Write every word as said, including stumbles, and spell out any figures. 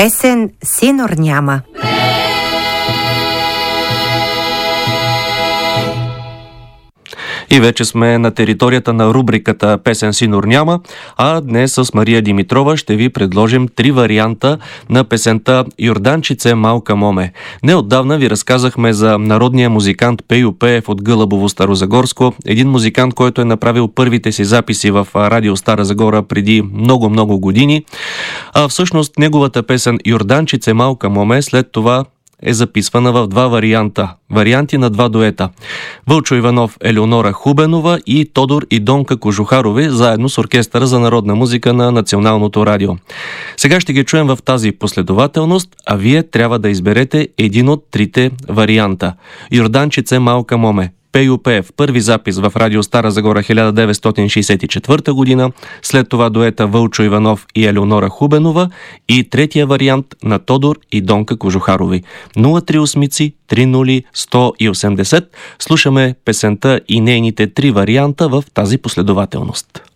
Песен Синор няма. И вече сме на територията на рубриката Песен Синор няма, а днес с Мария Димитрова ще ви предложим три варианта на песента Йорданчице малка моме. Неотдавна ви разказахме за народния музикант Пейо Пеев от Гълъбово, Старозагорско, един музикант, който е направил първите си записи в радио Стара Загора преди много-много години. А всъщност неговата песен Йорданчице малка моме след това е записвана в два варианта. Варианти на два дуета. Вълчо Иванов, Елеонора Хубенова и Тодор и Донка Кожухарови, заедно с Оркестъра за народна музика на Националното радио. Сега ще ги чуем в тази последователност, а вие трябва да изберете един от трите варианта. Йорданчице малка моме. Пейо Пеев, първи запис в радио Стара Загора хиляда деветстотин шейсет и четвърта година, след това дуета Вълчо Иванов и Елеонора Хубенова и третия вариант на Тодор и Донка Кожухарови. нула три осем три нула сто и осемдесет. Слушаме песента и нейните три варианта в тази последователност.